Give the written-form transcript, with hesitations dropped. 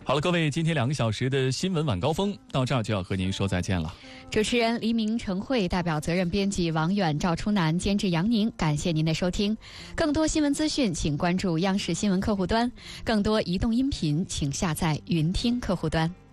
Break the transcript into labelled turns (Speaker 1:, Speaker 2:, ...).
Speaker 1: 好了，各位，今天2个小时的新闻晚高峰到这儿就要和您说再见了。
Speaker 2: 主持人黎明、陈慧，代表责任编辑王远、赵初南，监制杨宁，感谢您的收听。更多新闻资讯，请关注央视新闻客户端；更多移动音频，请下载云听客户端。